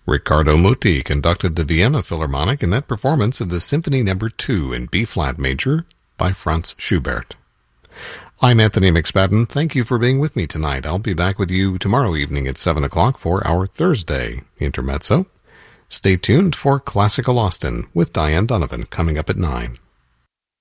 Riccardo Muti conducted the Vienna Philharmonic in that performance of the Symphony No. 2 in B-flat major by Franz Schubert. I'm Anthony McSpadden. Thank you for being with me tonight. I'll be back with you tomorrow evening at 7 o'clock for our Thursday Intermezzo. Stay tuned for Classical Austin with Diane Donovan coming up at 9.